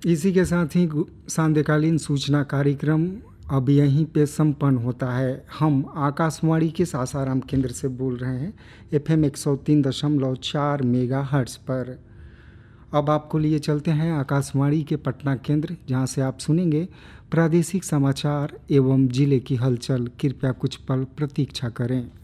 इसी के साथ ही सांध्यकालीन सूचना कार्यक्रम अब यहीं पे संपन्न होता है। हम आकाशवाणी के सासाराम केंद्र से बोल रहे हैं, FM 103.4 मेगाहर्ट्ज़ पर। अब आपको लिए चलते हैं आकाशवाणी के पटना केंद्र, जहां से आप सुनेंगे प्रादेशिक समाचार एवं जिले की हलचल। कृपया कुछ पल प्रतीक्षा करें।